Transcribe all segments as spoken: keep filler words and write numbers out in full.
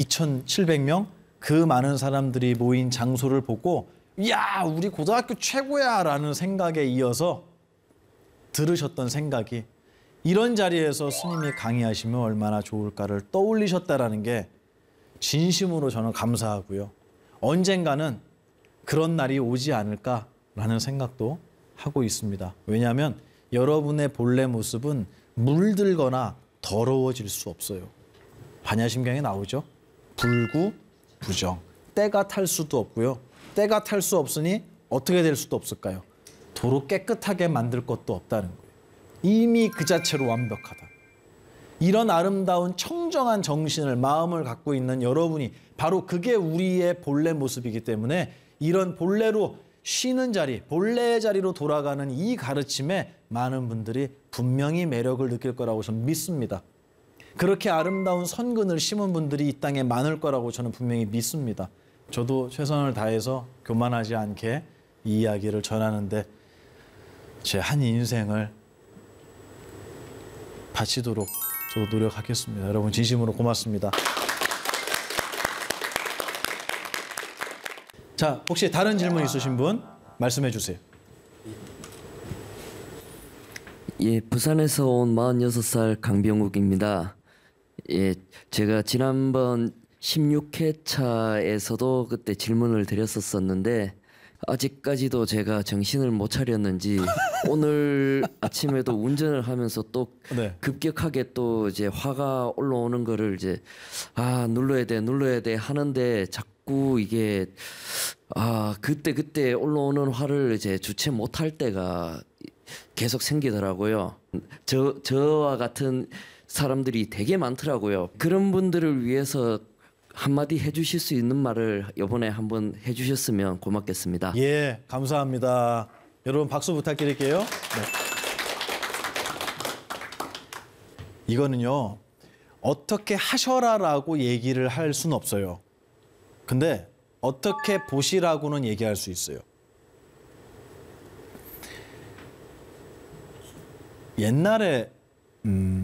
이천칠백 명 그 많은 사람들이 모인 장소를 보고 야 우리 고등학교 최고야 라는 생각에 이어서 들으셨던 생각이 이런 자리에서 스님이 강의하시면 얼마나 좋을까를 떠올리셨다라는 게 진심으로 저는 감사하고요. 언젠가는 그런 날이 오지 않을까라는 생각도 하고 있습니다. 왜냐하면 여러분의 본래 모습은 물들거나 더러워질 수 없어요. 반야심경에 나오죠. 불구, 부정. 때가 탈 수도 없고요. 때가 탈 수 없으니 어떻게 될 수도 없을까요? 도로 깨끗하게 만들 것도 없다는 거예요. 이미 그 자체로 완벽하다. 이런 아름다운 청정한 정신을, 마음을 갖고 있는 여러분이 바로 그게 우리의 본래 모습이기 때문에 이런 본래로 쉬는 자리, 본래의 자리로 돌아가는 이 가르침에 많은 분들이 분명히 매력을 느낄 거라고 저는 믿습니다. 그렇게 아름다운 선근을 심은 분들이 이 땅에 많을 거라고 저는 분명히 믿습니다. 저도 최선을 다해서 교만하지 않게 이 이야기를 전하는데 제 한 인생을 바치도록 저도 노력하겠습니다. 여러분 진심으로 고맙습니다. 자, 혹시 다른 질문 있으신 분 말씀해 주세요. 예, 부산에서 온 마흔여섯 살 강병욱입니다. 예, 제가 지난번 십육 회차에서도 그때 질문을 드렸었었는데 아직까지도 제가 정신을 못 차렸는지 오늘 아침에도 운전을 하면서 또 네. 급격하게 또 이제 화가 올라오는 거를 이제 아 눌러야 돼 눌러야 돼 하는데 자꾸 이게 아 그때 그때 올라오는 화를 이제 주체 못할 때가 계속 생기더라고요. 저 저와 같은 사람들이 되게 많더라고요. 그런 분들을 위해서 한마디 해주실 수 있는 말을 이번에 한번 해주셨으면 고맙겠습니다. 예, 감사합니다. 여러분 박수 부탁드릴게요. 네. 이거는요. 어떻게 하셔라라고 얘기를 할 수는 없어요. 근데 어떻게 보시라고는 얘기할 수 있어요. 옛날에 음,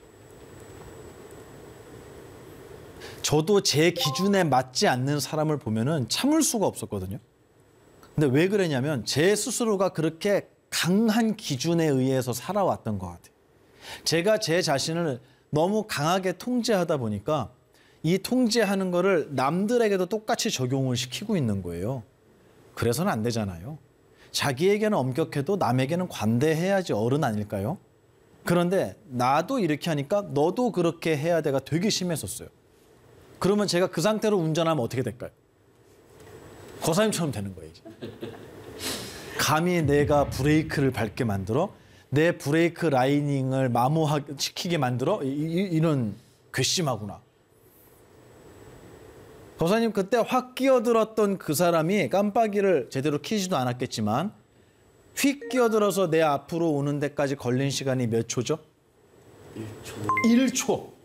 저도 제 기준에 맞지 않는 사람을 보면은 참을 수가 없었거든요. 근데 왜 그러냐면 제 스스로가 그렇게 강한 기준에 의해서 살아왔던 것 같아요. 제가 제 자신을 너무 강하게 통제하다 보니까 이 통제하는 거를 남들에게도 똑같이 적용을 시키고 있는 거예요. 그래서는 안 되잖아요. 자기에게는 엄격해도 남에게는 관대해야지 어른 아닐까요? 그런데 나도 이렇게 하니까 너도 그렇게 해야 돼가 되게 심했었어요. 그러면 제가 그 상태로 운전하면 어떻게 될까요? 거사님처럼 되는 거예요. 이제. 감히 내가 브레이크를 밟게 만들어 내 브레이크 라이닝을 마모시키게 만들어 이, 이, 이런 괘씸하구나. 거사님 그때 확 끼어들었던 그 사람이 깜빡이를 제대로 켜지도 않았겠지만 휙 끼어들어서 내 앞으로 오는 데까지 걸린 시간이 몇 초죠? 일 초. 일 초.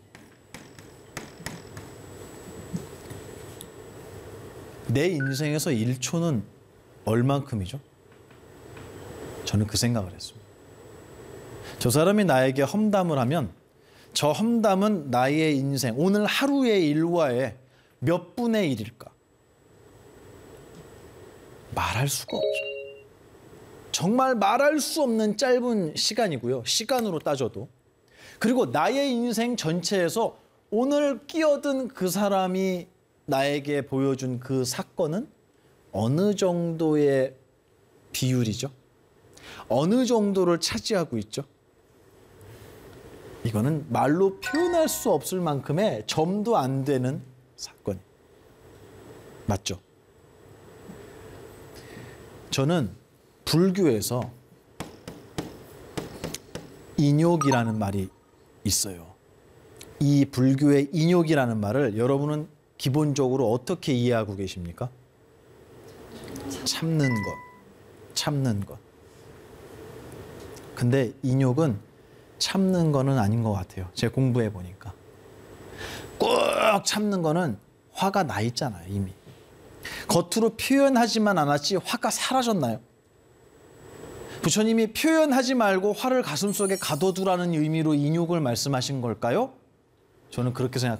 내 인생에서 일 초는 얼만큼이죠? 저는 그 생각을 했습니다. 저 사람이 나에게 험담을 하면 저 험담은 나의 인생, 오늘 하루의 일과의 몇 분의 일일까? 말할 수가 없죠. 정말 말할 수 없는 짧은 시간이고요. 시간으로 따져도. 그리고 나의 인생 전체에서 오늘 끼어든 그 사람이 나에게 보여준 그 사건은 어느 정도의 비율이죠? 어느 정도를 차지하고 있죠? 이거는 말로 표현할 수 없을 만큼의 점도 안 되는 사건. 맞죠? 저는 불교에서 인욕이라는 말이 있어요. 이 불교의 인욕이라는 말을 여러분은 기본적으로 어떻게 이해하고 계십니까? 참는 것, 참는 것. 근데 인욕은 참는 거는 아닌 것 같아요. 제가 공부해 보니까. 꾹 참는 거는 화가 나 있잖아요, 이미. 겉으로 표현하지만 않았지 화가 사라졌나요? 부처님이 표현하지 말고 화를 가슴속에 가둬두라는 의미로 인욕을 말씀하신 걸까요? 저는 그렇게 생각합니다.